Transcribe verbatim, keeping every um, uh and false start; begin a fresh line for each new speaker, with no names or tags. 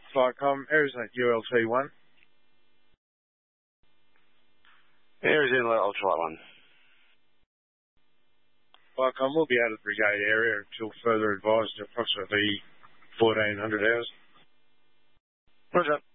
Flightcom, Arizona U L T one.
Arizona Ultralight one.
Flightcom, we'll be out of the brigade area until further advised, approximately fourteen hundred hours.
Roger.